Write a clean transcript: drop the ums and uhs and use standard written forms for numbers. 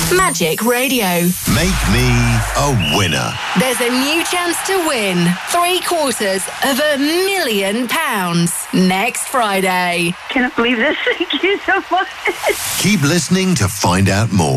Magic Radio. Make me a winner. There's a new chance to win £750,000 next Friday. Cannot believe this. Thank you so much. Keep listening to find out more.